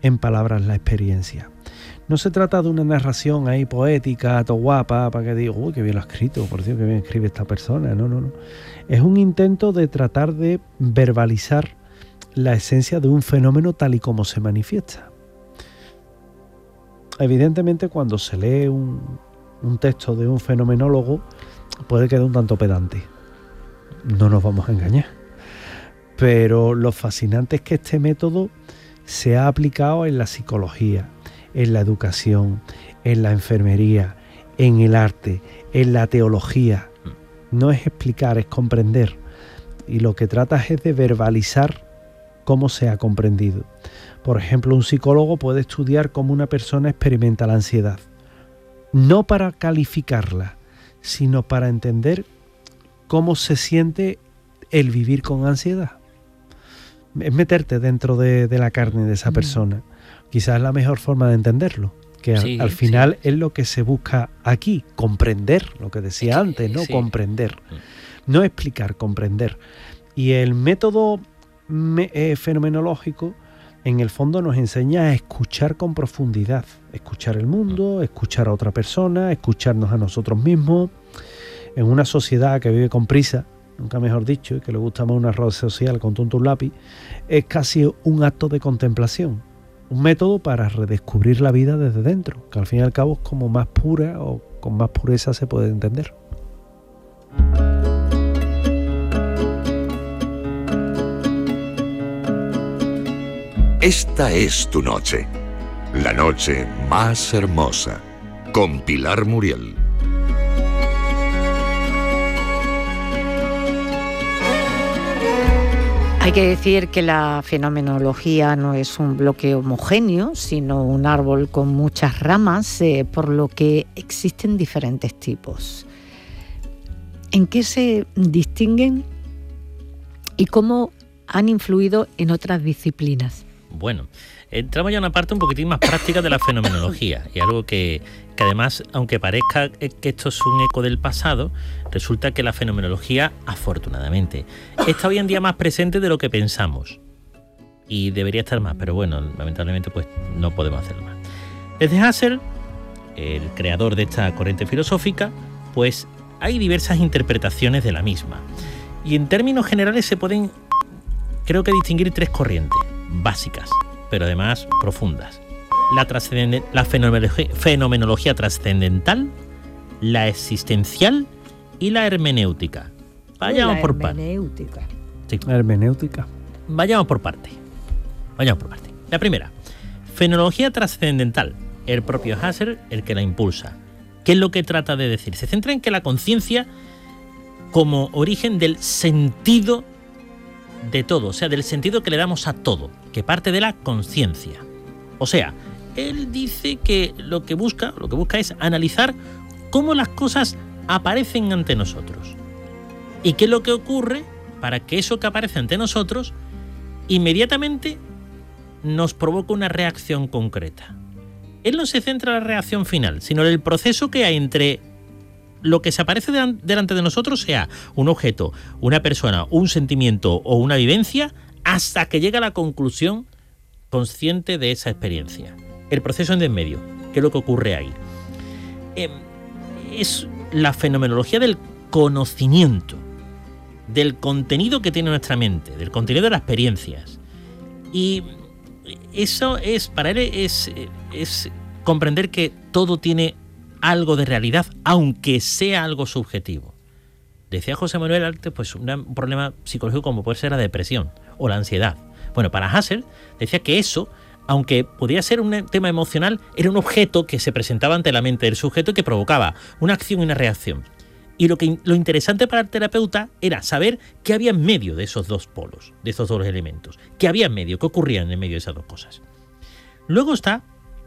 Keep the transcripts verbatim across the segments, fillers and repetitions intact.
en palabras la experiencia. No se trata de una narración ahí poética, todo guapa, para que diga, uy, qué bien lo ha escrito, por Dios, qué bien escribe esta persona. No, no, no. Es un intento de tratar de verbalizar la esencia de un fenómeno tal y como se manifiesta. Evidentemente, cuando se lee un, un texto de un fenomenólogo, puede quedar un tanto pedante. No nos vamos a engañar. Pero lo fascinante es que este método se ha aplicado en la psicología, en la educación, en la enfermería, en el arte, en la teología. No es explicar, es comprender. Y lo que tratas es de verbalizar cómo se ha comprendido. Por ejemplo, un psicólogo puede estudiar cómo una persona experimenta la ansiedad. No para calificarla, sino para entender cómo se siente el vivir con ansiedad. Es meterte dentro de, de la carne de esa persona. Quizás es la mejor forma de entenderlo, que sí, al, al final sí. es lo que se busca aquí, comprender, lo que decía antes, ¿no? Sí. Comprender, no explicar, comprender. Y el método me, eh, fenomenológico, en el fondo nos enseña a escuchar con profundidad, escuchar el mundo, escuchar a otra persona, escucharnos a nosotros mismos. En una sociedad que vive con prisa, nunca mejor dicho, y que le gusta más una red social con tonto un lápiz, es casi un acto de contemplación, un método para redescubrir la vida desde dentro, que al fin y al cabo es como más pura o con más pureza se puede entender. Esta es tu noche, la noche más hermosa, con Pilar Muriel. Hay que decir que la fenomenología no es un bloque homogéneo, sino un árbol con muchas ramas, eh, por lo que existen diferentes tipos. ¿En qué se distinguen y cómo han influido en otras disciplinas? Bueno, entramos ya en una parte un poquitín más práctica de la fenomenología, y algo que, que además, aunque parezca que esto es un eco del pasado, resulta que la fenomenología, afortunadamente, está hoy en día más presente de lo que pensamos, y debería estar más, pero bueno, lamentablemente pues no podemos hacerlo más. Desde Husserl, el creador de esta corriente filosófica, pues hay diversas interpretaciones de la misma, y en términos generales se pueden, creo que, distinguir tres corrientes básicas, pero además profundas: la, trascendent- la fenomenología, fenomenología trascendental, la existencial y la hermenéutica. Vayamos la por parte. hermenéutica. Sí. Hermenéutica. Vayamos por parte. Vayamos por parte. La primera, fenomenología trascendental. El propio Husserl, el que la impulsa. ¿Qué es lo que trata de decir? Se centra en que la conciencia, como origen del sentido de todo, o sea, del sentido que le damos a todo, que parte de la conciencia. O sea, él dice que lo que busca, lo que busca es analizar cómo las cosas aparecen ante nosotros y qué es lo que ocurre para que eso que aparece ante nosotros inmediatamente nos provoca una reacción concreta. Él no se centra en la reacción final, sino en el proceso que hay entre lo que se aparece delante de nosotros, sea un objeto, una persona, un sentimiento o una vivencia, hasta que llega a la conclusión consciente de esa experiencia. El proceso en el medio, ¿qué es lo que ocurre ahí? Eh, es la fenomenología del conocimiento, del contenido que tiene nuestra mente, del contenido de las experiencias. Y eso es, para él, es, es comprender que todo tiene algo de realidad, aunque sea algo subjetivo. Decía José Manuel antes, pues un problema psicológico como puede ser la depresión o la ansiedad. Bueno, para Husserl decía que eso, aunque podía ser un tema emocional, era un objeto que se presentaba ante la mente del sujeto y que provocaba una acción y una reacción. Y lo, que, lo interesante para el terapeuta era saber qué había en medio de esos dos polos, de esos dos elementos, qué había en medio, qué ocurría en medio de esas dos cosas. Luego está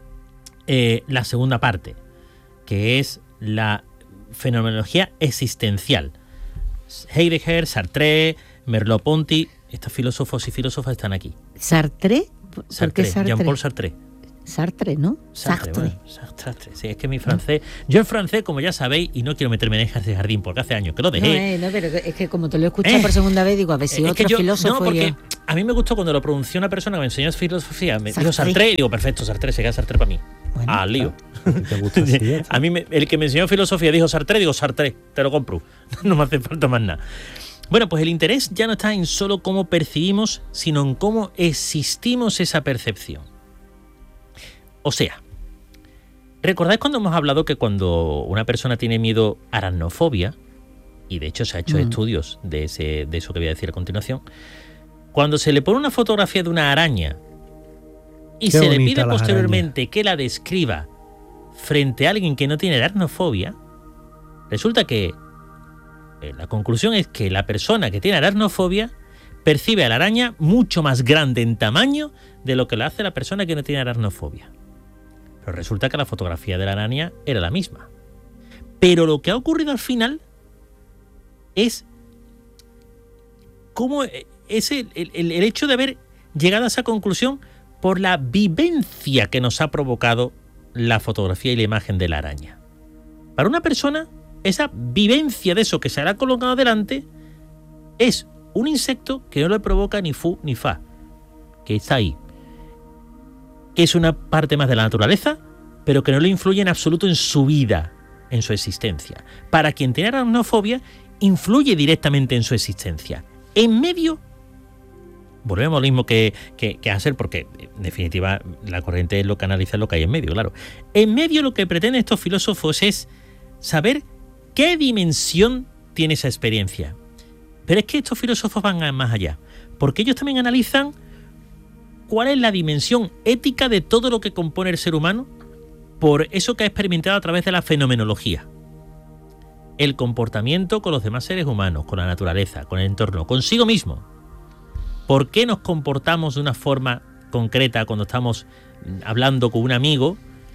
eh, la segunda parte, que es la fenomenología existencial. Heidegger, Sartre, Merleau-Ponty, estos filósofos y filósofas están aquí. ¿Sartre? ¿Por Sartre, qué Sartre? Jean-Paul Sartre. Sartre, ¿no? Sartre. Sartre. Bueno, Sartre. Sí, es que mi francés... Yo el francés, como ya sabéis, y no quiero meterme en ese jardín porque hace años que lo No, dejé. eh, no, pero es que como te lo he escuchado Eh, por segunda vez, digo, a ver si es otro que yo, filósofo... no, porque yo- a mí me gustó cuando lo pronunció una persona que me enseñó filosofía. Me dijo Sartre. Sartre y digo, perfecto, Sartre, se queda Sartre para mí. Bueno, Al lío. ¿Te gusta así, ya está? A mí, me- el que me enseñó filosofía dijo Sartre, digo Sartre, te lo compro. No me hace falta más nada. Bueno, pues el interés ya no está en solo cómo percibimos, sino en cómo existimos esa percepción. O sea, ¿recordáis cuando hemos hablado que cuando una persona tiene miedo a aracnofobia, y de hecho se ha hecho Mm. estudios de, ese, de eso que voy a decir a continuación, cuando se le pone una fotografía de una araña y Qué se le bonita pide las posteriormente que la describa frente a alguien que no tiene aracnofobia, resulta que eh, la conclusión es que la persona que tiene aracnofobia percibe a la araña mucho más grande en tamaño de lo que lo hace la persona que no tiene aracnofobia. Pero resulta que la fotografía de la araña era la misma. Pero lo que ha ocurrido al final es cómo es el, el, el hecho de haber llegado a esa conclusión por la vivencia que nos ha provocado la fotografía y la imagen de la araña. Para una persona, esa vivencia de eso que se le ha colocado delante es un insecto que no le provoca ni fu ni fa, que está ahí, que es una parte más de la naturaleza, pero que no le influye en absoluto en su vida, en su existencia. Para quien tiene aracnofobia, influye directamente en su existencia. En medio, volvemos a lo mismo que, que, que hacer, porque en definitiva la corriente es lo que analiza lo que hay en medio, claro. En medio lo que pretenden estos filósofos es saber qué dimensión tiene esa experiencia. Pero es que estos filósofos van más allá, porque ellos también analizan cuál es la dimensión ética de todo lo que compone el ser humano por eso que ha experimentado a través de la fenomenología. El comportamiento con los demás seres humanos, con la naturaleza, con el entorno, consigo mismo. ¿Por qué nos comportamos de una forma concreta cuando estamos hablando con un amigo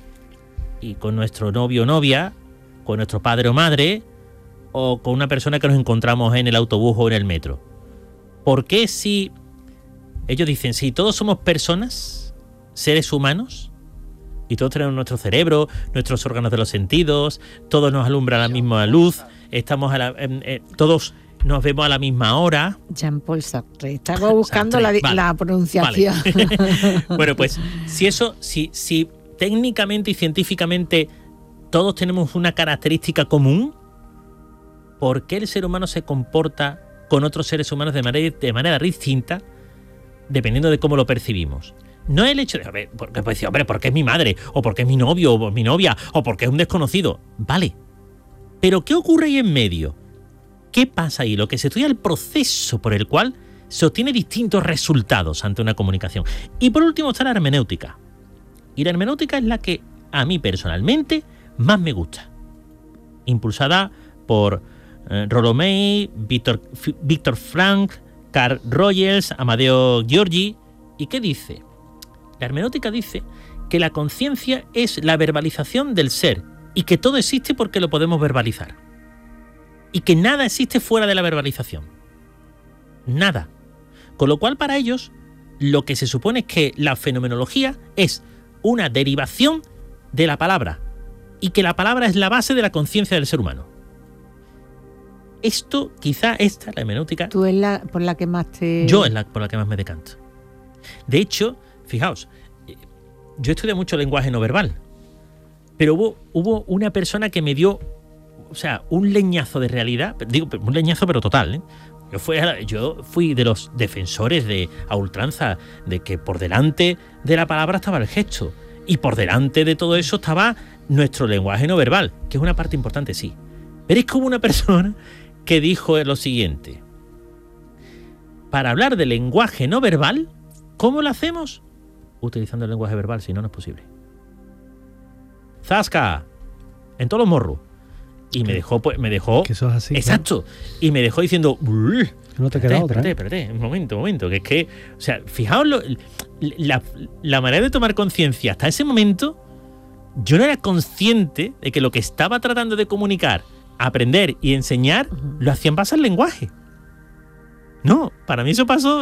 y con nuestro novio o novia, con nuestro padre o madre, o con una persona que nos encontramos en el autobús o en el metro? ¿Por qué si ellos dicen, si todos somos personas, seres humanos, y todos tenemos nuestro cerebro, nuestros órganos de los sentidos, todos nos alumbra la misma luz, estamos a la, eh, eh, todos nos vemos a la misma hora? Jean-Paul Sartre. Estaba buscando Sartre, la, vale, la pronunciación. Vale. Bueno, pues si eso, si, si técnicamente y científicamente todos tenemos una característica común, ¿por qué el ser humano se comporta con otros seres humanos de manera, de manera distinta dependiendo de cómo lo percibimos? No es el hecho de, a ver, porque puedes decir, hombre, porque es mi madre, o porque es mi novio, o mi novia, o porque es un desconocido. Vale. Pero ¿qué ocurre ahí en medio? ¿Qué pasa ahí? Lo que se estudia es el proceso por el cual se obtiene distintos resultados ante una comunicación. Y por último está la hermenéutica. Y la hermenéutica es la que a mí personalmente más me gusta. Impulsada por eh, Rollo May, Víctor, Víctor Frank, Carl Rogers, Amadeo Giorgi. ¿Y qué dice? La hermenéutica dice que la conciencia es la verbalización del ser y que todo existe porque lo podemos verbalizar. Y que nada existe fuera de la verbalización. Nada. Con lo cual, para ellos, lo que se supone es que la fenomenología es una derivación de la palabra y que la palabra es la base de la conciencia del ser humano. Esto, quizá esta, la hermenéutica, Tú es la por la que más te... yo es la por la que más me decanto. De hecho, fijaos, yo estudié mucho lenguaje no verbal, pero hubo, hubo una persona que me dio, o sea, un leñazo de realidad, digo, un leñazo pero total, ¿eh? Yo fui, yo fui de los defensores de a ultranza de que por delante de la palabra estaba el gesto y por delante de todo eso estaba nuestro lenguaje no verbal, que es una parte importante, sí. Pero es como una persona que dijo lo siguiente: para hablar de lenguaje no verbal, ¿cómo lo hacemos? Utilizando el lenguaje verbal, si no, no es posible. ¡Zasca! En todos los morros. Y me dejó, pues, me dejó. Que eso es así. Exacto. Y me dejó diciendo. Claro. No te queda otra. Espérate, ¿eh? espérate, un momento, un momento. Que es que, o sea, fijaos lo, la, la manera de tomar conciencia. Hasta ese momento, yo no era consciente de que lo que estaba tratando de comunicar, aprender y enseñar, lo hacía en base al lenguaje. No, para mí eso pasó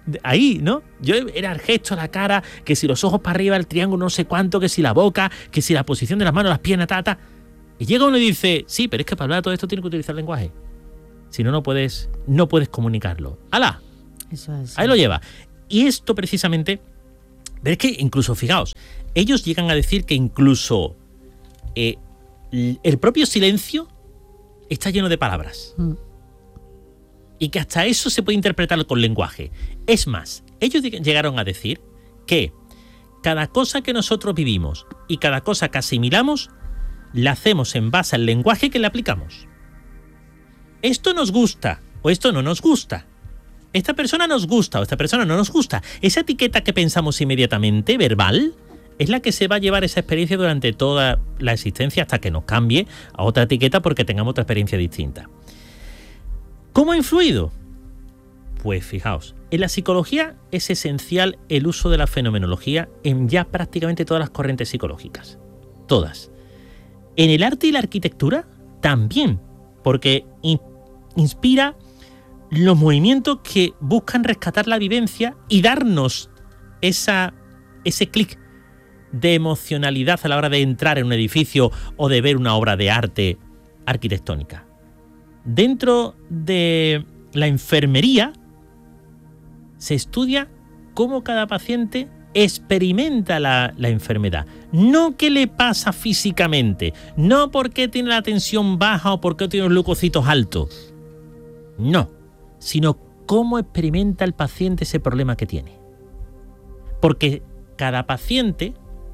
ahí, ¿no? Yo era el gesto, la cara, que si los ojos para arriba, el triángulo no sé cuánto, que si la boca, que si la posición de las manos, las piernas, ta, ta. Y llega uno y dice, sí, pero es que para hablar de todo esto tienes que utilizar el lenguaje. Si no, no puedes, no puedes comunicarlo. ¡Hala! Eso es. Ahí lo lleva. Y esto precisamente, es que incluso, fijaos, ellos llegan a decir que incluso eh, el propio silencio está lleno de palabras. Mm. Y que hasta eso se puede interpretar con lenguaje. Es más, ellos llegaron a decir que cada cosa que nosotros vivimos y cada cosa que asimilamos la hacemos en base al lenguaje que le aplicamos. Esto nos gusta o esto no nos gusta. Esta persona nos gusta o esta persona no nos gusta. Esa etiqueta que pensamos inmediatamente, verbal, es la que se va a llevar esa experiencia durante toda la existencia hasta que nos cambie a otra etiqueta porque tengamos otra experiencia distinta. ¿Cómo ha influido? Pues fijaos, en la psicología es esencial el uso de la fenomenología en ya prácticamente todas las corrientes psicológicas. Todas. En el arte y la arquitectura también, porque in- inspira los movimientos que buscan rescatar la vivencia y darnos esa, ese clic de emocionalidad a la hora de entrar en un edificio o de ver una obra de arte arquitectónica. Dentro de la enfermería se estudia cómo cada paciente experimenta la, la enfermedad. No qué le pasa físicamente, no por qué tiene la tensión baja o por qué tiene los leucocitos altos. No, sino cómo experimenta el paciente ese problema que tiene. Porque cada paciente,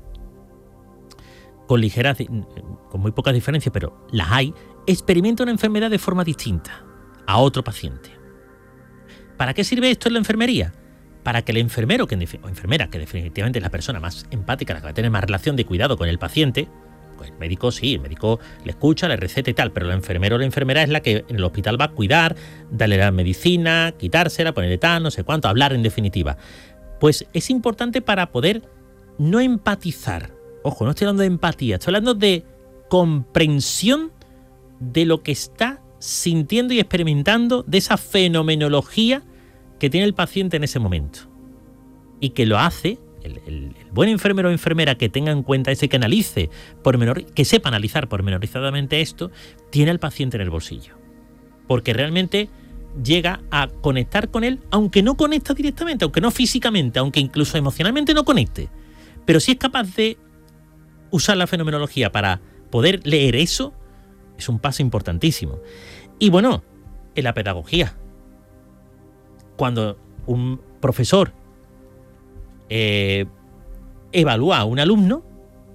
con ligeras, con muy pocas diferencias, pero las hay, experimenta una enfermedad de forma distinta a otro paciente. ¿Para qué sirve esto en la enfermería? Para que el enfermero que, o enfermera, que definitivamente es la persona más empática, la que va a tener más relación de cuidado con el paciente, pues el médico sí, el médico le escucha, le receta y tal, pero el enfermero o la enfermera es la que en el hospital va a cuidar, darle la medicina, quitársela, ponerle tal, no sé cuánto, hablar en definitiva. Pues es importante para poder no empatizar. Ojo, no estoy hablando de empatía, estoy hablando de comprensión de lo que está sintiendo y experimentando, de esa fenomenología que tiene el paciente en ese momento. Y que lo hace, el, el, el buen enfermero o enfermera que tenga en cuenta ese, que analice, pormenor, que sepa analizar pormenorizadamente esto, tiene al paciente en el bolsillo. Porque realmente llega a conectar con él, aunque no conecta directamente, aunque no físicamente, aunque incluso emocionalmente no conecte. Pero si es capaz de usar la fenomenología para poder leer eso, es un paso importantísimo. Y bueno, en la pedagogía, cuando un profesor eh, evalúa a un alumno,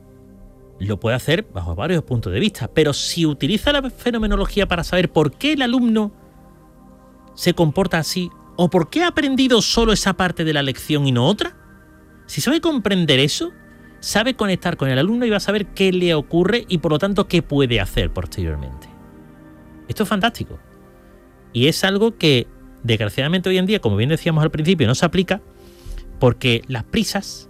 lo puede hacer bajo varios puntos de vista, pero si utiliza la fenomenología para saber por qué el alumno se comporta así, o por qué ha aprendido solo esa parte de la lección y no otra, si sabe comprender eso, sabe conectar con el alumno y va a saber qué le ocurre y por lo tanto qué puede hacer posteriormente. Esto es fantástico. Y es algo que desgraciadamente hoy en día, como bien decíamos al principio, no se aplica porque las prisas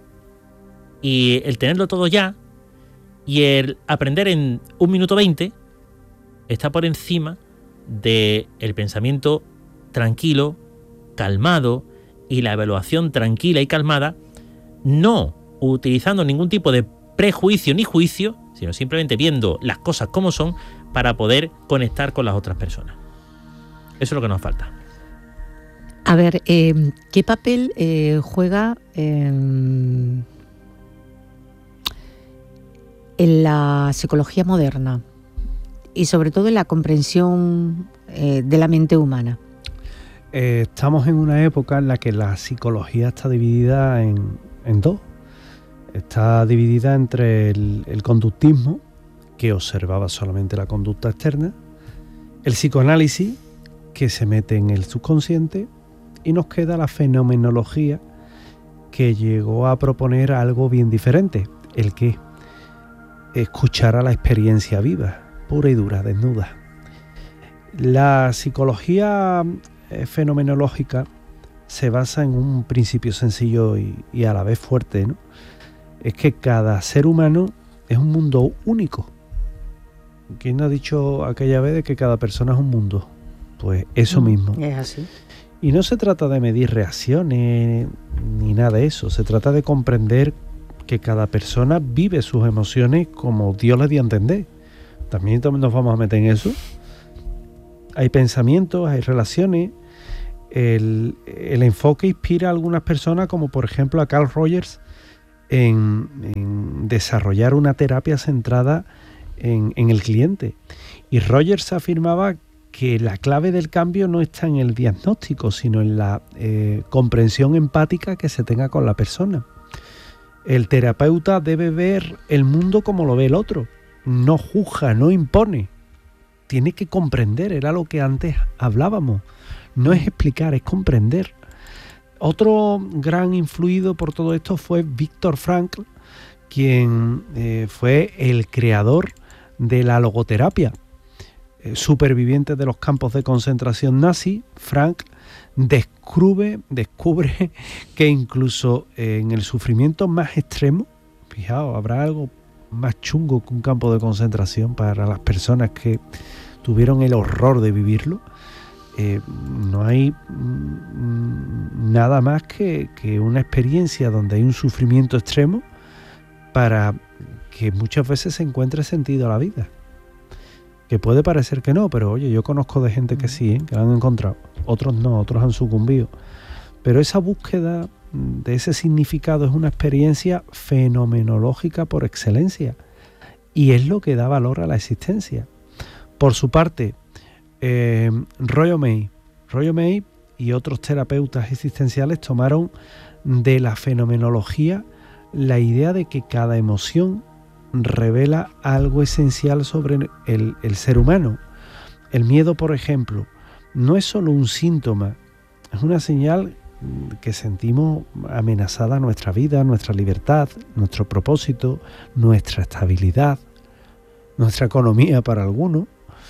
y el tenerlo todo ya y el aprender en un minuto veinte está por encima del pensamiento tranquilo, calmado y la evaluación tranquila y calmada, no utilizando ningún tipo de prejuicio ni juicio, sino simplemente viendo las cosas como son para poder conectar con las otras personas. Eso es lo que nos falta. A ver, eh, ¿qué papel eh, juega eh, en la psicología moderna y sobre todo en la comprensión eh, de la mente humana? Eh, estamos en una época en la que la psicología está dividida en, en dos. Está dividida entre el, el conductismo, que observaba solamente la conducta externa, el psicoanálisis, que se mete en el subconsciente, y nos queda la fenomenología, que llegó a proponer algo bien diferente, el que escuchar a la experiencia viva, pura y dura, desnuda. La psicología fenomenológica se basa en un principio sencillo y, y a la vez fuerte, ¿no? Es que cada ser humano es un mundo único. ¿Quién ha dicho aquella vez de que cada persona es un mundo? Pues eso mismo. Es así. Y no se trata de medir reacciones ni nada de eso, se trata de comprender que cada persona vive sus emociones como Dios les dio a entender. También nos vamos a meter en eso. Hay pensamientos, hay relaciones. El, el enfoque inspira a algunas personas, como por ejemplo a Carl Rogers, en, en desarrollar una terapia centrada en, en el cliente. Y Rogers afirmaba que la clave del cambio no está en el diagnóstico, sino en la eh, comprensión empática que se tenga con la persona. El terapeuta debe ver el mundo como lo ve el otro. No juzga, no impone. Tiene que comprender, era lo que antes hablábamos. No es explicar, es comprender. Otro gran influido por todo esto fue Viktor Frankl, quien eh, fue el creador de la logoterapia. Eh, superviviente de los campos de concentración nazi, Frankl descubre, descubre que incluso en el sufrimiento más extremo, fijaos, habrá algo más chungo que un campo de concentración para las personas que tuvieron el horror de vivirlo. Eh, no hay mm, nada más que, que una experiencia donde hay un sufrimiento extremo para que muchas veces se encuentre sentido a la vida. Que puede parecer que no, pero oye, yo conozco de gente que sí, ¿eh? Que lo han encontrado. Otros no, otros han sucumbido. Pero esa búsqueda de ese significado es una experiencia fenomenológica por excelencia. Y es lo que da valor a la existencia. Por su parte, eh, Roy O'May, Roy O'May y otros terapeutas existenciales tomaron de la fenomenología la idea de que cada emoción revela algo esencial sobre el, el ser humano. El miedo, por ejemplo, no es solo un síntoma, es una señal que sentimos amenazada nuestra vida, nuestra libertad, nuestro propósito, nuestra estabilidad, nuestra economía para algunos.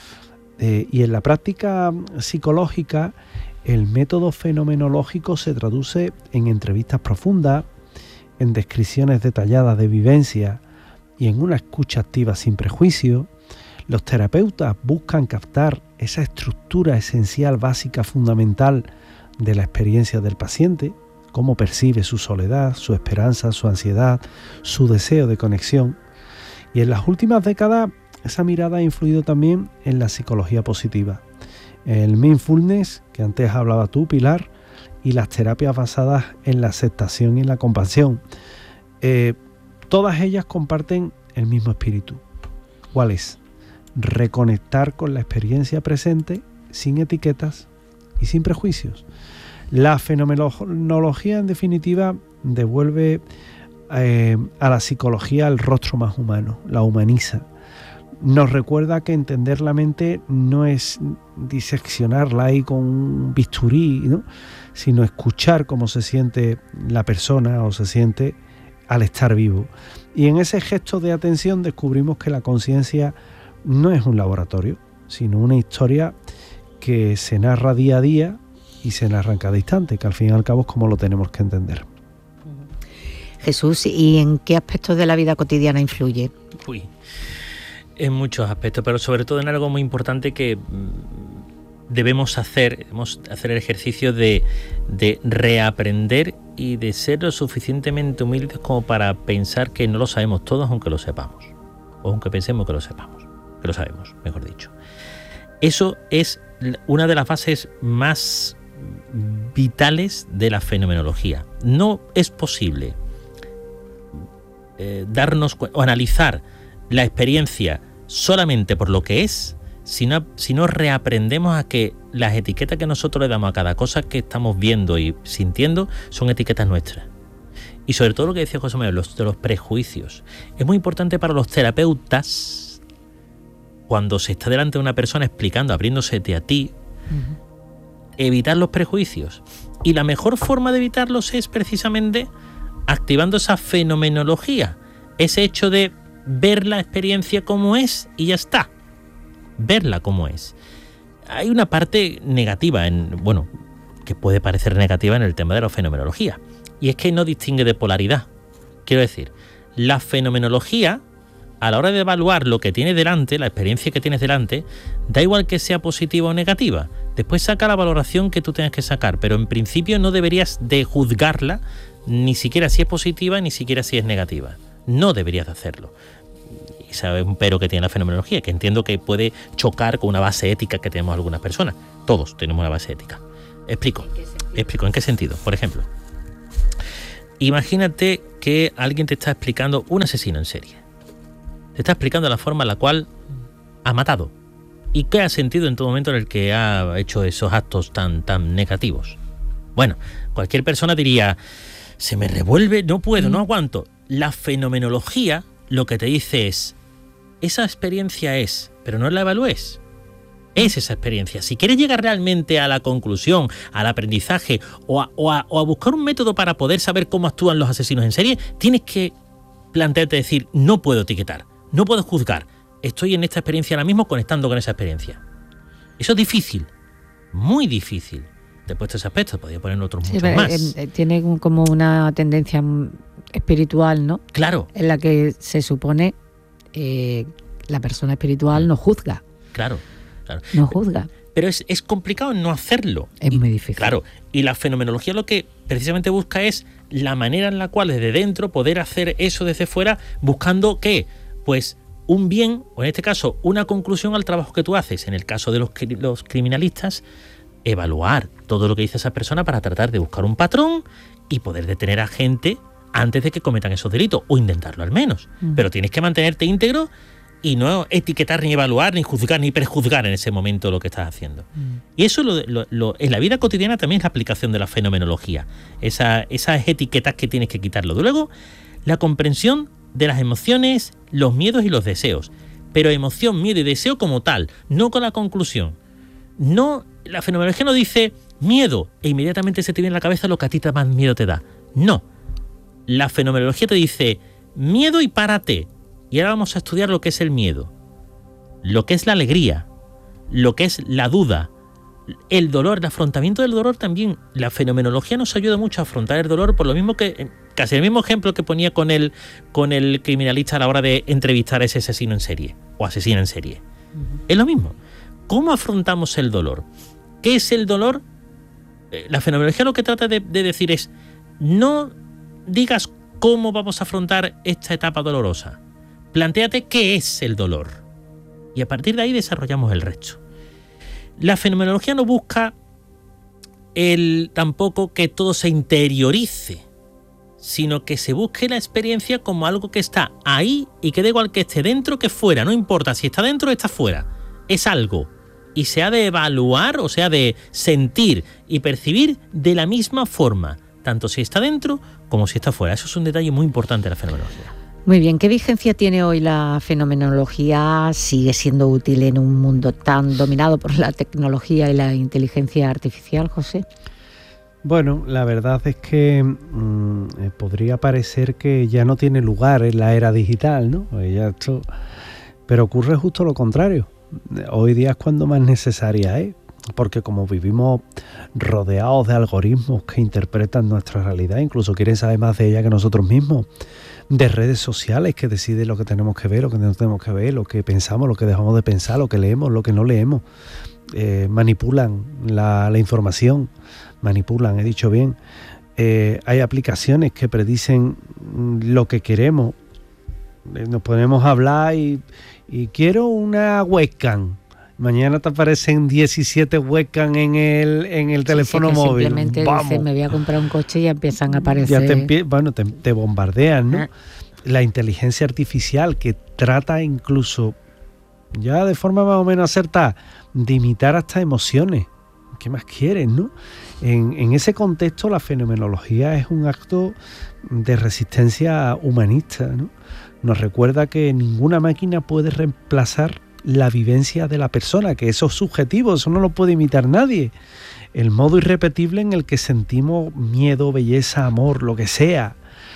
Eh, y en la práctica psicológica, el método fenomenológico se traduce en entrevistas profundas, en descripciones detalladas de vivencia y en una escucha activa sin prejuicio. Los terapeutas buscan captar esa estructura esencial, básica, fundamental de la experiencia del paciente, cómo percibe su soledad, su esperanza, su ansiedad, su deseo de conexión. Y en las últimas décadas, esa mirada ha influido también en la psicología positiva. El mindfulness, que antes hablaba tú, Pilar, y las terapias basadas en la aceptación y la compasión. Eh, todas ellas comparten el mismo espíritu. ¿Cuál es? Reconectar con la experiencia presente sin etiquetas y sin prejuicios. La fenomenología, en definitiva, devuelve eh, a la psicología el rostro más humano, la humaniza. Nos recuerda que entender la mente no es diseccionarla ahí con un bisturí, ¿no?, sino escuchar cómo se siente la persona o se siente al estar vivo. Y en ese gesto de atención descubrimos que la conciencia no es un laboratorio, sino una historia que se narra día a día y se narra en cada instante, que al fin y al cabo es como lo tenemos que entender. Jesús, ¿y en qué aspectos de la vida cotidiana influye? Uy, en muchos aspectos, pero sobre todo en algo muy importante que debemos hacer, debemos hacer el ejercicio de, de reaprender y de ser lo suficientemente humildes como para pensar que no lo sabemos todos, aunque lo sepamos, o aunque pensemos que lo sepamos, que lo sabemos, mejor dicho. Eso es una de las bases más vitales de la fenomenología. No es posible eh, darnos o analizar la experiencia solamente por lo que es, si no, si no reaprendemos a que las etiquetas que nosotros le damos a cada cosa que estamos viendo y sintiendo son etiquetas nuestras. Y sobre todo lo que decía José Manuel, los, de los prejuicios. Es muy importante para los terapeutas, cuando se está delante de una persona explicando, abriéndosete a ti, uh-huh. evitar los prejuicios. Y la mejor forma de evitarlos es precisamente activando esa fenomenología, ese hecho de ver la experiencia como es y ya está. Verla como es. Hay una parte negativa, en, bueno, que puede parecer negativa en el tema de la fenomenología, y es que no distingue de polaridad. Quiero decir, la fenomenología a la hora de evaluar lo que tienes delante, la experiencia que tienes delante, da igual que sea positiva o negativa. Después saca la valoración que tú tengas que sacar, pero en principio no deberías de juzgarla, ni siquiera si es positiva, ni siquiera si es negativa. No deberías de hacerlo. Y sabe un pero que tiene la fenomenología, que entiendo que puede chocar con una base ética que tenemos algunas personas. Todos tenemos una base ética. Explico. Explico. ¿En qué sentido? Por ejemplo, imagínate que alguien te está explicando un asesino en serie. Te está explicando la forma en la cual ha matado y qué ha sentido en todo momento en el que ha hecho esos actos tan, tan negativos. Bueno, cualquier persona diría, se me revuelve, no puedo, no aguanto. La fenomenología lo que te dice es, esa experiencia es, pero no la evalúes. Es esa experiencia. Si quieres llegar realmente a la conclusión, al aprendizaje o a, o a, o a buscar un método para poder saber cómo actúan los asesinos en serie, tienes que plantearte decir, no puedo etiquetar, no puedo juzgar. Estoy en esta experiencia ahora mismo conectando con esa experiencia. Eso es difícil, muy difícil. Después de ese aspecto, podría poner otros sí, muchos más. Eh, tiene como una tendencia espiritual, ¿no? Claro. En la que se supone eh, la persona espiritual no juzga. Claro. Claro. No juzga. Pero es, es complicado no hacerlo. Es y, muy difícil. Claro. Y la fenomenología lo que precisamente busca es la manera en la cual desde dentro poder hacer eso desde fuera, buscando ¿qué? Pues un bien, o en este caso una conclusión al trabajo que tú haces. En el caso de los, los criminalistas, evaluar todo lo que dice esa persona para tratar de buscar un patrón y poder detener a gente antes de que cometan esos delitos, o intentarlo al menos. Mm. Pero tienes que mantenerte íntegro y no etiquetar, ni evaluar, ni juzgar, ni prejuzgar en ese momento lo que estás haciendo. Mm. Y eso lo, lo, lo, en la vida cotidiana también es la aplicación de la fenomenología. Esa, esas etiquetas que tienes que quitarlo. Luego, la comprensión de las emociones, los miedos y los deseos. Pero emoción, miedo y deseo como tal, no con la conclusión. No, la fenomenología no dice miedo e inmediatamente se te viene a la cabeza lo que a ti más miedo te da. No. La fenomenología te dice miedo y párate. Y ahora vamos a estudiar lo que es el miedo, lo que es la alegría, lo que es la duda, el dolor, el afrontamiento del dolor también. La fenomenología nos ayuda mucho a afrontar el dolor, por lo mismo que, casi el mismo ejemplo que ponía con el, con el criminalista a la hora de entrevistar a ese asesino en serie o asesina en serie. Uh-huh. Es lo mismo. ¿Cómo afrontamos el dolor? ¿Qué es el dolor? La fenomenología lo que trata de, de decir es, no digas cómo vamos a afrontar esta etapa dolorosa. Plantéate qué es el dolor y a partir de ahí desarrollamos el resto. La fenomenología no busca el, tampoco que todo se interiorice, sino que se busque la experiencia como algo que está ahí y que da igual que esté dentro que fuera, no importa si está dentro o está fuera, es algo y se ha de evaluar, o sea, de sentir y percibir de la misma forma, tanto si está dentro como si está fuera. Eso es un detalle muy importante de la fenomenología. Muy bien, ¿qué vigencia tiene hoy la fenomenología? ¿Sigue siendo útil en un mundo tan dominado por la tecnología y la inteligencia artificial, José? Bueno, la verdad es que mmm, podría parecer que ya no tiene lugar en la era digital, ¿no? Ya esto... Pero ocurre justo lo contrario. Hoy día es cuando más necesaria es, porque como vivimos rodeados de algoritmos que interpretan nuestra realidad, incluso quieren saber más de ella que nosotros mismos, de redes sociales que deciden lo que tenemos que ver, lo que no tenemos que ver, lo que pensamos, lo que dejamos de pensar, lo que leemos, lo que no leemos, eh, manipulan la, la información, manipulan, he dicho bien. Eh, hay aplicaciones que predicen lo que queremos. Nos ponemos a hablar y, y quiero una webcam. Mañana te aparecen diecisiete webcam en el en el sí, teléfono sí, que móvil. Simplemente dicen, me voy a comprar un coche y ya empiezan a aparecer. Ya te, empie- bueno, te, te bombardean, ¿no? Ah. La inteligencia artificial que trata incluso, ya de forma más o menos acertada, de imitar hasta emociones. ¿Qué más quieres, no? En, en ese contexto, la fenomenología es un acto de resistencia humanista, ¿no? Nos recuerda que ninguna máquina puede reemplazar la vivencia de la persona, que eso es subjetivo, eso no lo puede imitar nadie. El modo irrepetible en el que sentimos miedo, belleza, amor, lo que sea.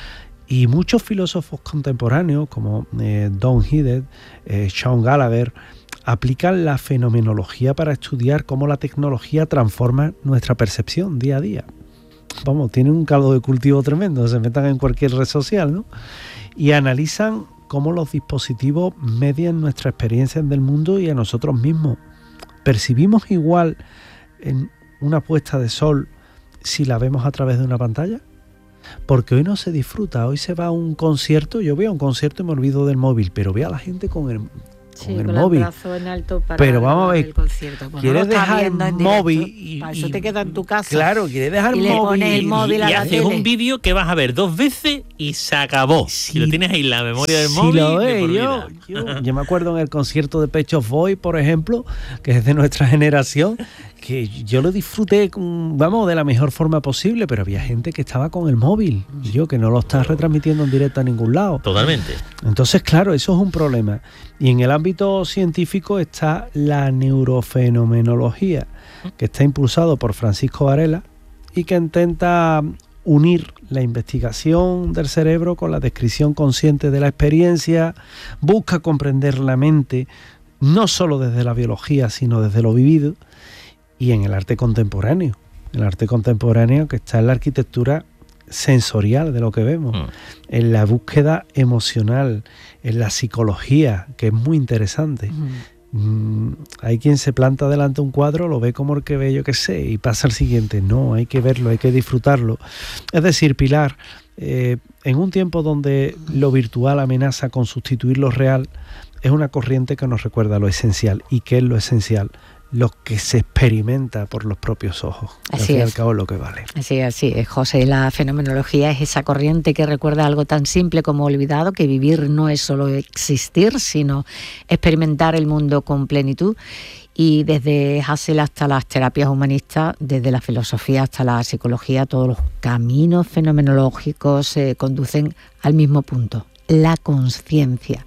Y muchos filósofos contemporáneos, como eh, Don Heidegger, eh, Sean Gallagher, aplican la fenomenología para estudiar cómo la tecnología transforma nuestra percepción día a día. Vamos, tienen un caldo de cultivo tremendo, se metan en cualquier red social, ¿no? Y analizan cómo los dispositivos median nuestra experiencia del mundo y a nosotros mismos. ¿Percibimos igual en una puesta de sol si la vemos a través de una pantalla? Porque hoy no se disfruta, hoy se va a un concierto, yo voy a un concierto y me olvido del móvil, pero veo a la gente con el, con sí, el con móvil. El brazo en alto para pero vamos a ver, el concierto. Pues quieres no dejar el móvil y, para eso te queda en tu casa. Claro, quieres dejar y el móvil, le pones el móvil y, a y la haces tele. un vídeo que vas a ver dos veces y se acabó. Si, si lo tienes ahí en la memoria del si móvil, lo de ve, por yo, vida. yo, yo me acuerdo en el concierto de Pet Shop Boys, por ejemplo, que es de nuestra generación, que yo lo disfruté, con, vamos, de la mejor forma posible, pero había gente que estaba con el móvil, y yo que no lo estaba retransmitiendo en directo a ningún lado. Totalmente. Entonces, claro, eso es un problema. Y en el ámbito científico está la neurofenomenología, que está impulsado por Francisco Varela y que intenta unir la investigación del cerebro con la descripción consciente de la experiencia, busca comprender la mente no solo desde la biología, sino desde lo vivido, y en el arte contemporáneo, el arte contemporáneo que está en la arquitectura sensorial de lo que vemos, mm. en la búsqueda emocional, en la psicología, que es muy interesante. Mm. Mm, hay quien se planta delante de un cuadro, lo ve como el que ve, yo qué sé, y pasa al siguiente. No, hay que verlo, hay que disfrutarlo. Es decir, Pilar, eh, en un tiempo donde lo virtual amenaza con sustituir lo real, es una corriente que nos recuerda lo esencial. ¿Y qué es lo esencial? Lo que se experimenta por los propios ojos. Así al fin y al cabo es lo que vale. Así, así es, José. La fenomenología es esa corriente que recuerda algo tan simple como olvidado, que vivir no es solo existir, sino experimentar el mundo con plenitud. Y desde Hassel hasta las terapias humanistas, desde la filosofía hasta la psicología, todos los caminos fenomenológicos se conducen al mismo punto, la conciencia.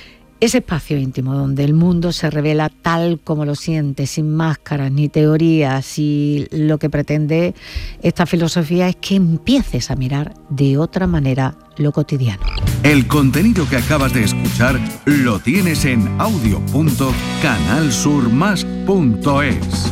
Ese espacio íntimo donde el mundo se revela tal como lo siente, sin máscaras ni teorías, y lo que pretende esta filosofía es que empieces a mirar de otra manera lo cotidiano. El contenido que acabas de escuchar lo tienes en audio punto canal sur más punto es.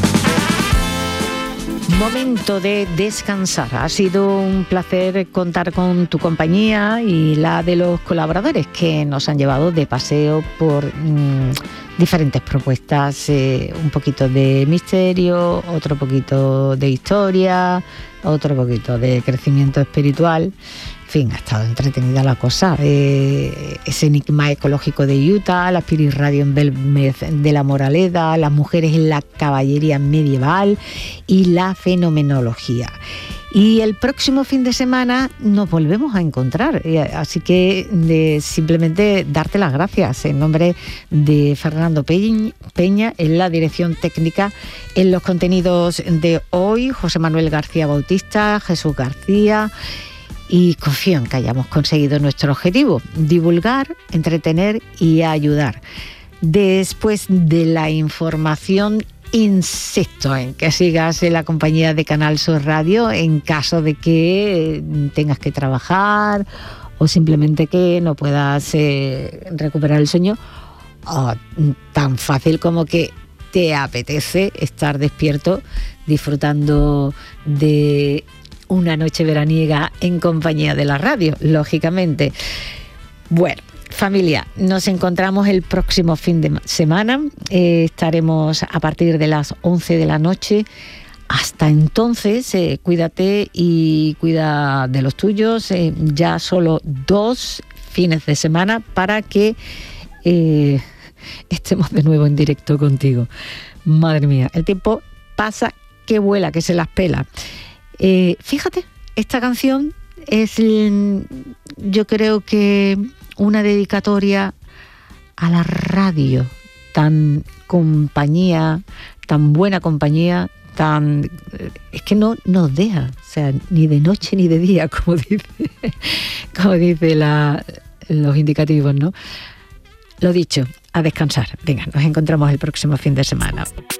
Momento de descansar. Ha sido un placer contar con tu compañía y la de los colaboradores que nos han llevado de paseo por mmm, diferentes propuestas, eh, un poquito de misterio, otro poquito de historia, otro poquito de crecimiento espiritual. En fin, ha estado entretenida la cosa. Eh, ese enigma ecológico de Utah, la Spirit Radio en Belmez de la Moraleda, las mujeres en la caballería medieval y la fenomenología. Y el próximo fin de semana nos volvemos a encontrar, eh, así que de simplemente darte las gracias en nombre de Fernando Peña en la dirección técnica, en los contenidos de hoy, José Manuel García Bautista, Jesús García. Y confío en que hayamos conseguido nuestro objetivo, divulgar, entretener y ayudar. Después de la información, insisto en que sigas en la compañía de Canal Sur Radio en caso de que tengas que trabajar o simplemente que no puedas eh, recuperar el sueño, o tan fácil como que te apetece estar despierto disfrutando de una noche veraniega en compañía de la radio, lógicamente. Bueno, familia, nos encontramos el próximo fin de semana. Eh, estaremos a partir de las once de la noche. Hasta entonces, eh, cuídate y cuida de los tuyos. Eh, ya solo dos fines de semana para que eh, estemos de nuevo en directo contigo. Madre mía, el tiempo pasa que vuela, que se las pela. Eh, fíjate, esta canción es, yo creo que una dedicatoria a la radio, tan compañía, tan buena compañía, tan es que no nos deja, o sea, ni de noche ni de día, como dice, como dice la, los indicativos, ¿no? Lo dicho, a descansar. Venga, nos encontramos el próximo fin de semana.